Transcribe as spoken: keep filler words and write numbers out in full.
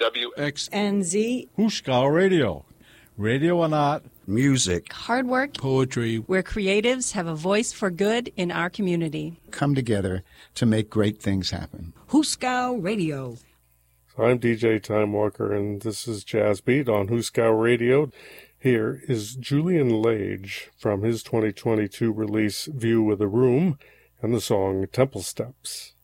W X N Z. Huskau Radio. Radio or not, music, hard work, poetry, where creatives have a voice for good in our community. Come together to make great things happen. Huskau Radio. I'm D J Time Walker, and this is Jazz Beat on Huskau Radio. Here is Julian Lage from his twenty twenty-two release View of the Room and the song Temple Steps.